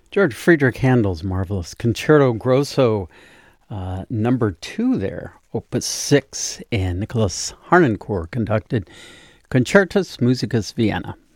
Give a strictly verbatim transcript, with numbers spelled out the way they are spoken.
George Friedrich Handel's marvelous Concerto Grosso uh, number two there, Opus six, and Nicholas Harnoncourt conducted Concertus Musicus Vienna.